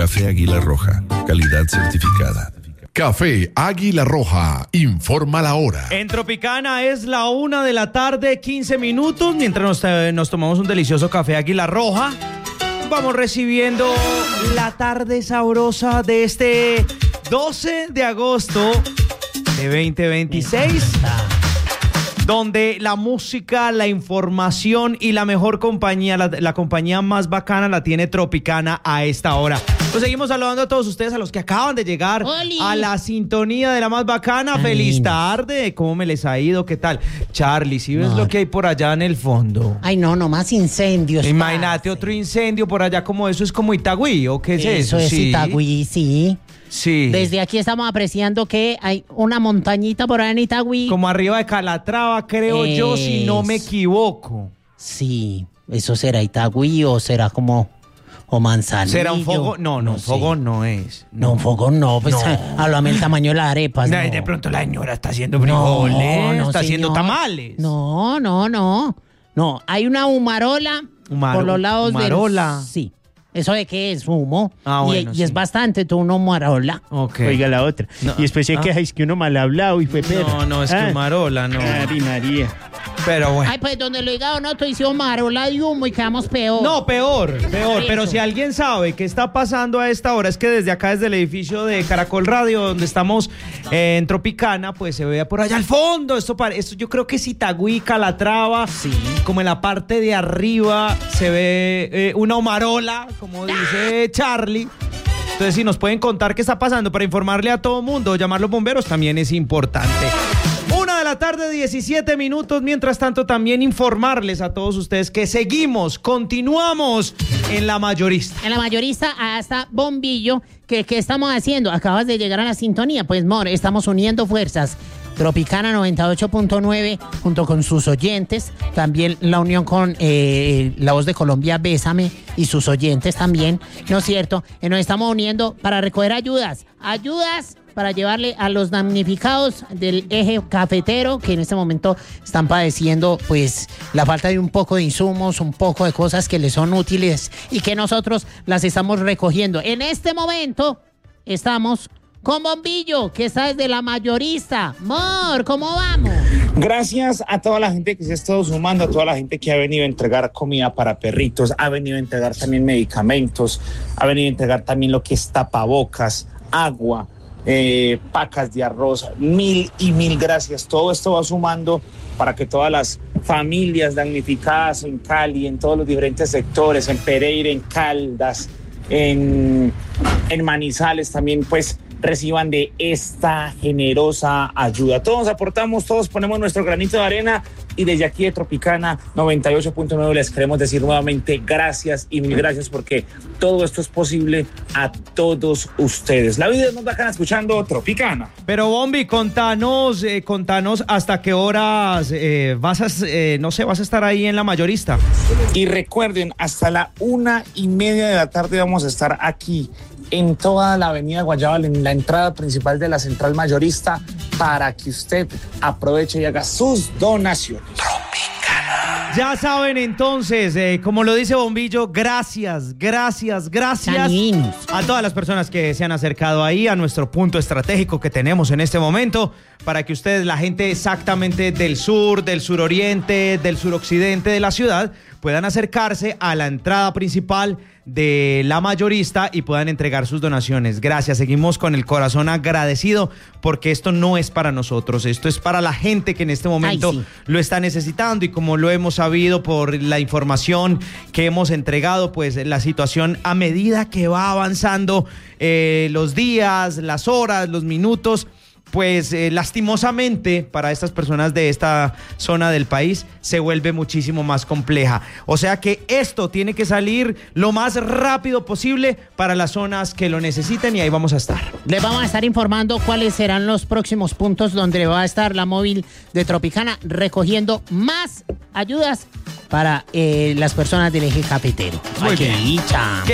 Café Águila Roja, calidad certificada. Café Águila Roja, informa la hora. En Tropicana es la 1:15 p.m. Mientras nos tomamos un delicioso café Águila Roja, vamos recibiendo la tarde sabrosa de este 12 de agosto de 2026. Donde la música, la información y la mejor compañía, la compañía más bacana la tiene Tropicana a esta hora. Pues seguimos saludando a todos ustedes, a los que acaban de llegar a la sintonía de la más bacana. Feliz tarde. ¿Cómo me les ha ido? ¿Qué tal? Charlie, ¿sí ves lo que hay por allá en el fondo? Ay, no más incendios. Imagínate otro incendio por allá, como eso es como Itagüí, ¿o qué es eso? Eso es Itagüí, sí. Sí. Desde aquí estamos apreciando que hay una montañita por allá en Itagüí. Como arriba de Calatrava, creo yo, si no me equivoco. Sí, eso será Itagüí o será como o Manzanillo. ¿Será un fogón? No, un fogón no es. No, un fogón no, pues háblame el tamaño de las arepas. No. De pronto la señora está haciendo frijoles, está haciendo tamales. No, hay una humarola por los lados humarola. Sí. ¿Eso de qué es? Humo. Bueno, y es bastante, tú uno humarola. Okay. Oiga la otra. No. Y después se queja, es que uno mal hablado y fue perro. No, es que humarola, no. Ay, María. Pero bueno. Ay, pues donde lo diga no, tú hicimos marola de humo y quedamos peor. No, peor. Pero si alguien sabe qué está pasando a esta hora, es que desde acá, desde el edificio de Caracol Radio, donde estamos en Tropicana, pues se ve por allá al fondo. Esto yo creo que es Itagüí, Calatrava. Sí. Como en la parte de arriba se ve una humarola, como dice Charlie. Entonces, si nos pueden contar qué está pasando para informarle a todo mundo o llamar a los bomberos, también es importante. 1:17 p.m. Mientras tanto, también informarles a todos ustedes que continuamos en La Mayorista. En La Mayorista hasta Bombillo, ¿qué estamos haciendo? Acabas de llegar a la sintonía. Pues, estamos uniendo fuerzas. Tropicana 98.9 junto con sus oyentes, también la unión con La Voz de Colombia, Bésame, y sus oyentes también, ¿no es cierto? Nos estamos uniendo para recoger ayudas para llevarle a los damnificados del eje cafetero, que en este momento están padeciendo pues la falta de un poco de insumos, un poco de cosas que les son útiles y que nosotros las estamos recogiendo. En este momento estamos con Bombillo, que está desde La Mayorista. ¿Cómo vamos? Gracias a toda la gente que se ha estado sumando, a toda la gente que ha venido a entregar comida para perritos, ha venido a entregar también medicamentos, ha venido a entregar también lo que es tapabocas, agua, pacas de arroz. Mil gracias. Todo esto va sumando para que todas las familias damnificadas en Cali, en todos los diferentes sectores, en Pereira, en Caldas, en Manizales también, pues reciban de esta generosa ayuda. Todos aportamos, todos ponemos nuestro granito de arena, y desde aquí de Tropicana 98.9 les queremos decir nuevamente gracias y mil gracias, porque todo esto es posible a todos ustedes. La vida es más bacana escuchando Tropicana. Pero Bombi, contanos hasta qué horas vas a estar ahí en La Mayorista. Y recuerden, hasta la 1:30 de la tarde vamos a estar aquí en toda la avenida Guayabal, en la entrada principal de la Central Mayorista, para que usted aproveche y haga sus donaciones. Ya saben, entonces, como lo dice Bombillo, gracias Caninos. a todas las personas que se han acercado ahí a nuestro punto estratégico que tenemos en este momento, para que ustedes, la gente exactamente del sur, del suroriente, del suroccidente de la ciudad, puedan acercarse a la entrada principal de La Mayorista y puedan entregar sus donaciones. Gracias, seguimos con el corazón agradecido, porque esto no es para nosotros, esto es para la gente que en este momento lo está necesitando, y como lo hemos sabido por la información que hemos entregado, pues la situación, a medida que va avanzando los días, las horas, los minutos, pues lastimosamente para estas personas de esta zona del país se vuelve muchísimo más compleja. O sea que esto tiene que salir lo más rápido posible para las zonas que lo necesiten, y ahí vamos a estar. Les vamos a estar informando cuáles serán los próximos puntos donde va a estar la móvil de Tropicana recogiendo más ayudas para las personas del eje cafetero. Muy bien. Dicha.